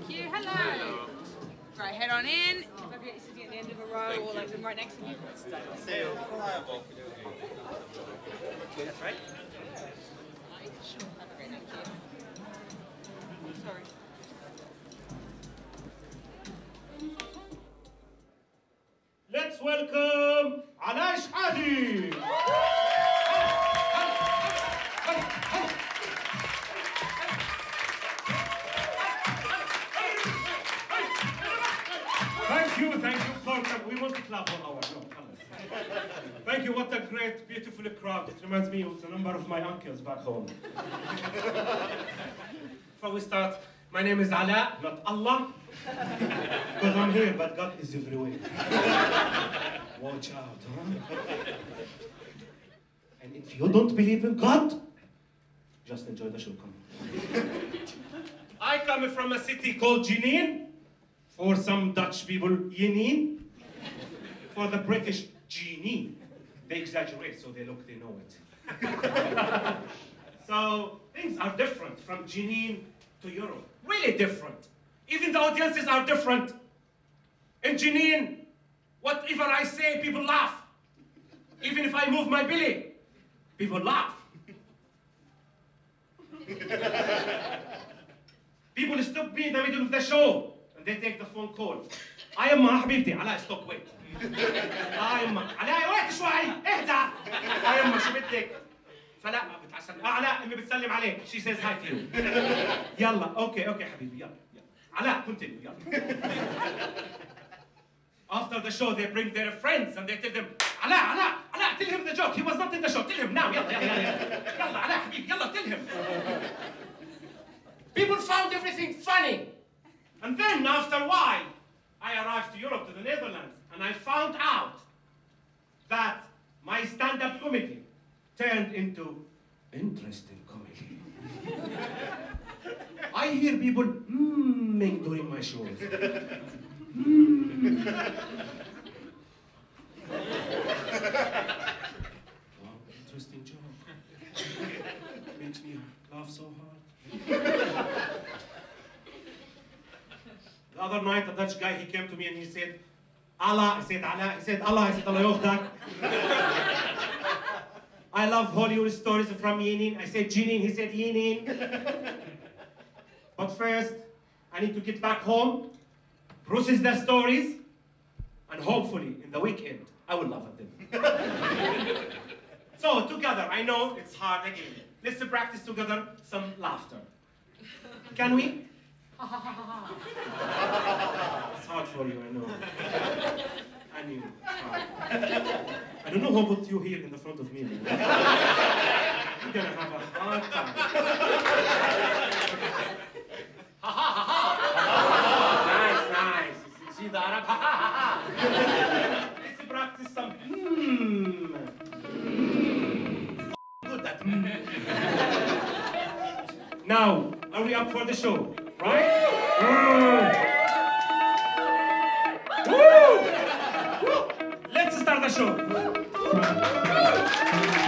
Thank you. Hello. Right, head on in. If I get you sitting at the end of a row or like right next to you. Stay reliable. That's right. Sure. Great, thank you. Sorry. Let's welcome Alaa Ishqadi. Thank you for that. We want to clap for our no, thank you, what a great, beautiful crowd. It reminds me of the number of my uncles back home. Before we start, my name is Alaa, not Allah. Because I'm here, but God is everywhere. Watch out, huh? And if you don't believe in God, just enjoy the show, come on. I come from a city called Jenin. For some Dutch people, Jenin. For the British, Jenin. They exaggerate, so they know it. So things are different from Jenin to Europe. Really different. Even the audiences are different. In Jenin, whatever I say, people laugh. Even if I move my belly, people laugh. People stop me in the middle of the show. And they take the phone call. أيما حبيبتي علاء ستوب ويت. أيما علاء وقت شوي اهدى. أيما شو بدك؟ فلا بتعسل علاء أمي بتسلم عليك. She says hi to you. يلا أوكي حبيبي يلا. علاء continue يلا. After the show they bring their friends and they tell them علاء tell him the joke. He was not in the show. Tell him now يلا علاء حبيبي يلا tell him. People found everything funny. And then, after a while, I arrived to Europe, to the Netherlands, and I found out that my stand-up comedy turned into interesting comedy. I hear people mmming during my shows. Wow, interesting joke. Makes me laugh so hard. The other night, a Dutch guy, he came to me and he said, Allah, I said, Allah, he said, Allah, I said, Allah yogdak. I love Hollywood stories from Jenin. I said, Jenin, he said, Jenin. But first, I need to get back home, process the stories, and hopefully, in the weekend, I will laugh at them. So, together, I know it's hard again. Let's practice together some laughter. Can we? It's hard for you, I know. I knew. I don't know who put you here in the front of me. You're gonna have a hard time. Nice. See the Arab? Let's practice some. Good at. Now, are we up for the show? Right? Woo! Let's start the show.